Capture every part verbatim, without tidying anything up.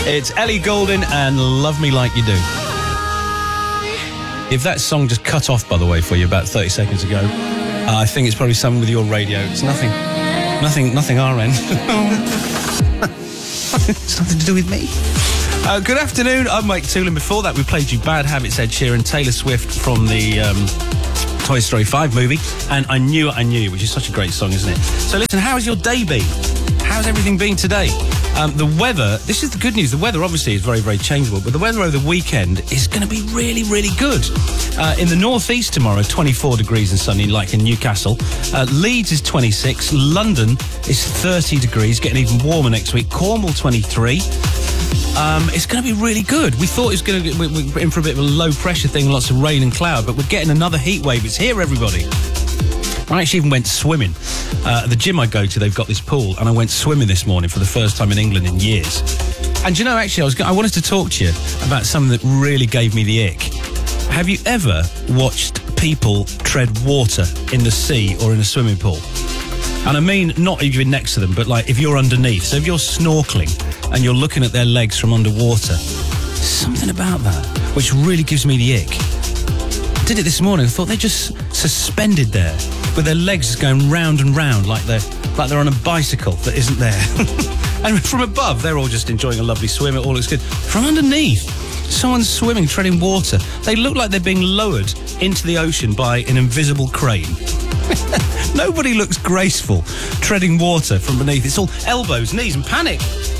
It's Ellie Goulding and Love Me Like You Do. If that song just cut off, by the way, for you about thirty seconds ago, uh, I think it's probably something with your radio. It's nothing, nothing, nothing our end. It's nothing to do with me. Uh, good afternoon, I'm Mike Toolin. Before that, we played you Bad Habits, Ed Sheeran, Taylor Swift from the um, Toy Story five movie, and I Knew It, I Knew You, which is such a great song, isn't it? So listen, how has your day been? How's everything been today? Um, the weather, this is the good news, the weather obviously is very, very changeable, but the weather over the weekend is going to be really, really good. Uh, in the northeast tomorrow, twenty-four degrees and sunny, like in Newcastle. Uh, Leeds is twenty-six, London is thirty degrees, getting even warmer next week. Cornwall, twenty-three. Um, it's going to be really good. We thought it was going to, we're in for a bit of a low pressure thing, lots of rain and cloud, but we're getting another heat wave. It's here, everybody. I actually even went swimming. Uh, at the gym I go to, they've got this pool, and I went swimming this morning for the first time in England in years. And you know, actually, I was I wanted to talk to you about something that really gave me the ick. Have you ever watched people tread water in the sea or in a swimming pool? And I mean, not if you're next to them, but like if you're underneath. So if you're snorkeling and you're looking at their legs from underwater, something about that which really gives me the ick. I did it this morning. I thought they're just suspended there with their legs just going round and round like they're like they're on a bicycle that isn't there. And from above, they're all just enjoying a lovely swim. It all looks good. From underneath, someone's swimming, treading water. They look like they're being lowered into the ocean by an invisible crane. Nobody looks graceful treading water from beneath. It's all elbows, knees and panic.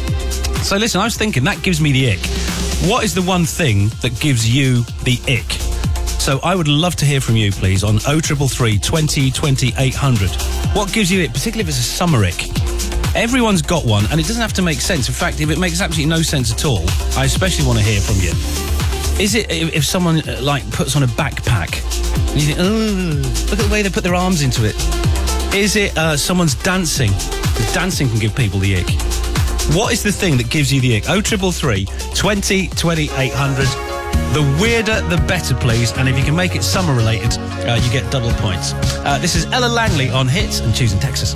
So listen, I was thinking that gives me the ick. What is the one thing that gives you the ick? So I would love to hear from you, please, on oh three three, twenty, twenty, eight hundred. What gives you it, particularly if it's a summer ick? Everyone's got one, and it doesn't have to make sense. In fact, if it makes absolutely no sense at all, I especially want to hear from you. Is it if someone, uh, like, puts on a backpack, and you think, oh, look at the way they put their arms into it? Is it uh, someone's dancing? Dancing can give people the ick. What is the thing that gives you the ick? oh three three, twenty, twenty, eight hundred. The weirder, the better, please. And if you can make it summer-related, uh, you get double points. Uh, this is Ella Langley on Hits and Choosing Texas.